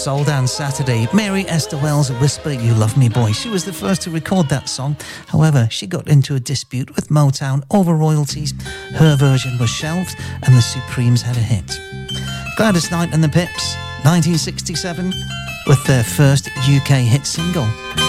Soul Dance Saturday. Mary Esther Wells, Whisper You Love Me Boy. She was the first to record that song. However, she got into a dispute with Motown over royalties. Her version was shelved and the Supremes had a hit. Gladys Knight and the Pips, 1967, with their first UK hit single.